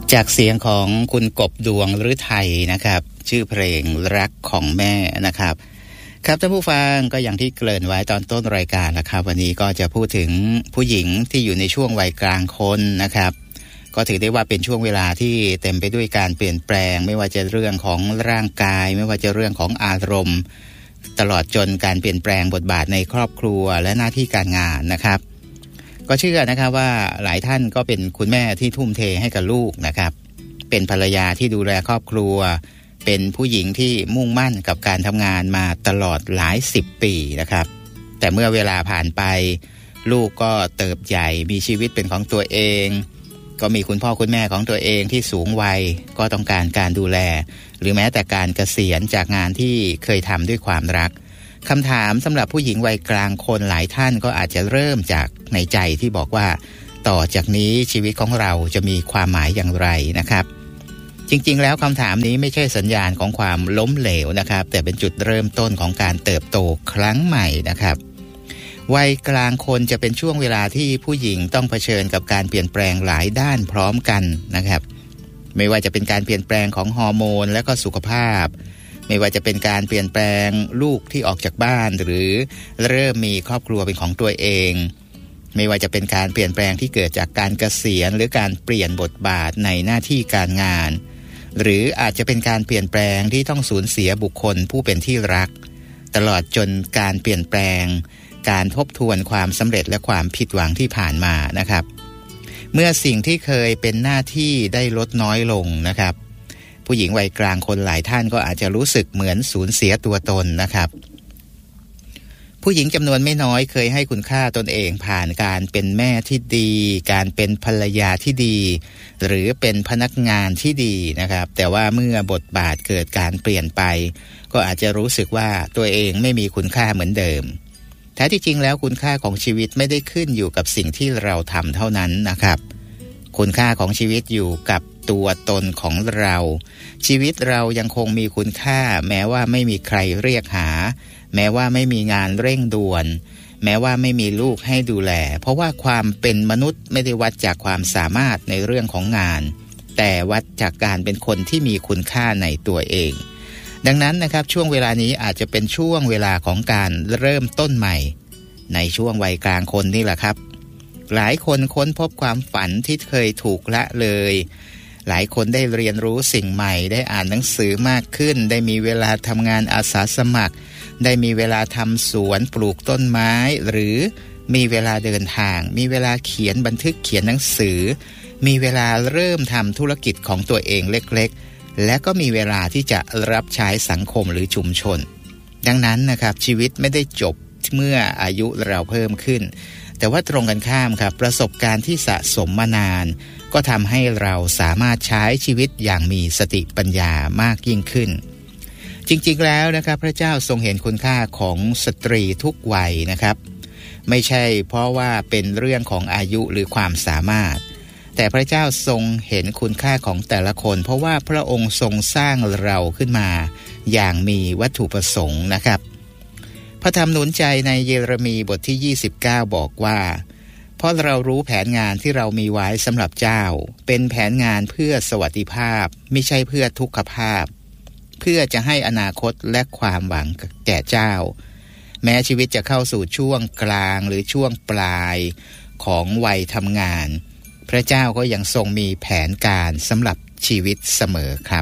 จากเสียงของคุณกบดวงฤทัยนะครับชื่อเพลงรักของแม่นะครับครับท่านผู้ฟังก็อย่างที่เกริ่นไว้ตอนต้นรายการนะครับวันนี้ก็จะพูดถึงผู้หญิงที่อยู่ในช่วงวัยกลางคนนะครับก็ถือได้ว่าเป็นช่วงเวลาที่เต็มไปด้วยการเปลี่ยนแปลงไม่ว่าจะเรื่องของร่างกายไม่ว่าจะเรื่องของอารมณ์ตลอดจนการเปลี่ยนแปลงบทบาทในครอบครัวและหน้าที่การงานนะครับก็เชื่อนะครับว่าหลายท่านก็เป็นคุณแม่ที่ทุ่มเทให้กับลูกนะครับเป็นภรรยาที่ดูแลครอบครัวเป็นผู้หญิงที่มุ่งมั่นกับการทำงานมาตลอดหลาย10 ปีนะครับแต่เมื่อเวลาผ่านไปลูกก็เติบใหญ่มีชีวิตเป็นของตัวเองก็มีคุณพ่อคุณแม่ของตัวเองที่สูงวัยก็ต้องการการดูแลหรือแม้แต่การเกษียณจากงานที่เคยทำด้วยความรักคำถามสำหรับผู้หญิงวัยกลางคนหลายท่านก็อาจจะเริ่มจากในใจที่บอกว่าต่อจากนี้ชีวิตของเราจะมีความหมายอย่างไรนะครับจริงๆแล้วคำถามนี้ไม่ใช่สัญญาณของความล้มเหลวนะครับแต่เป็นจุดเริ่มต้นของการเติบโตครั้งใหม่นะครับวัยกลางคนจะเป็นช่วงเวลาที่ผู้หญิงต้องเผชิญกับการเปลี่ยนแปลงหลายด้านพร้อมกันนะครับไม่ว่าจะเป็นการเปลี่ยนแปลงของฮอร์โมนและก็สุขภาพไม่ว่าจะเป็นการเปลี่ยนแปลงลูกที่ออกจากบ้านหรือเริ่มมีครอบครัวเป็นของตัวเองไม่ว่าจะเป็นการเปลี่ยนแปลงที่เกิดจากการเกษียณหรือการเปลี่ยนบทบาทในหน้าที่การงานหรืออาจจะเป็นการเปลี่ยนแปลงที่ต้องสูญเสียบุคคลผู้เป็นที่รักตลอดจนการเปลี่ยนแปลงการทบทวนความสำเร็จและความผิดหวังที่ผ่านมานะครับเมื่อสิ่งที่เคยเป็นหน้าที่ได้ลดน้อยลงนะครับผู้หญิงวัยกลางคนหลายท่านก็อาจจะรู้สึกเหมือนสูญเสียตัวตนนะครับผู้หญิงจำนวนไม่น้อยเคยให้คุณค่าตนเองผ่านการเป็นแม่ที่ดีการเป็นภรรยาที่ดีหรือเป็นพนักงานที่ดีนะครับแต่ว่าเมื่อบทบาทเกิดการเปลี่ยนไปก็อาจจะรู้สึกว่าตัวเองไม่มีคุณค่าเหมือนเดิมแท้ที่จริงแล้วคุณค่าของชีวิตไม่ได้ขึ้นอยู่กับสิ่งที่เราทำเท่านั้นนะครับคุณค่าของชีวิตอยู่กับตัวตนของเราชีวิตเรายังคงมีคุณค่าแม้ว่าไม่มีใครเรียกหาแม้ว่าไม่มีงานเร่งด่วนแม้ว่าไม่มีลูกให้ดูแลเพราะว่าความเป็นมนุษย์ไม่ได้วัดจากความสามารถในเรื่องของงานแต่วัดจากการเป็นคนที่มีคุณค่าในตัวเองดังนั้นนะครับช่วงเวลานี้อาจจะเป็นช่วงเวลาของการเริ่มต้นใหม่ในช่วงวัยกลางคนนี่แหละครับหลายคนค้นพบความฝันที่เคยถูกละเลยหลายคนได้เรียนรู้สิ่งใหม่ได้อ่านหนังสือมากขึ้นได้มีเวลาทำงานอาสาสมัครได้มีเวลาทำสวนปลูกต้นไม้หรือมีเวลาเดินทางมีเวลาเขียนบันทึกเขียนหนังสือมีเวลาเริ่มทำธุรกิจของตัวเองเล็กๆและก็มีเวลาที่จะรับใช้สังคมหรือชุมชนดังนั้นนะครับชีวิตไม่ได้จบเมื่ออายุเราเพิ่มขึ้นแต่ว่าตรงกันข้ามครับประสบการณ์ที่สะสมมานานก็ทำให้เราสามารถใช้ชีวิตอย่างมีสติปัญญามากยิ่งขึ้นจริงๆแล้วนะครับพระเจ้าทรงเห็นคุณค่าของสตรีทุกวัยนะครับไม่ใช่เพราะว่าเป็นเรื่องของอายุหรือความสามารถแต่พระเจ้าทรงเห็นคุณค่าของแต่ละคนเพราะว่าพระองค์ทรงสร้างเราขึ้นมาอย่างมีวัตถุประสงค์นะครับพระธรรมหนุนใจในเยเรมีบทที่29บอกว่าเพราะเรารู้แผนงานที่เรามีไว้สำหรับเจ้าเป็นแผนงานเพื่อสวัสดิภาพไม่ใช่เพื่อทุกขภาพเพื่อจะให้อนาคตและความหวังแก่เจ้าแม้ชีวิตจะเข้าสู่ช่วงกลางหรือช่วงปลายของวัยทำงานพระเจ้าก็ยังทรงมีแผนการสำหรับชีวิตเสมอครับ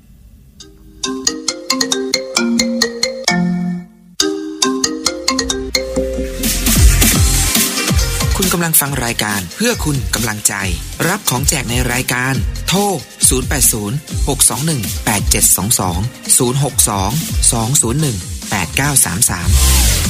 คุณกำลังฟังรายการเพื่อคุณกำลังใจรับของแจกในรายการโทร080 621 8722 062 201 8933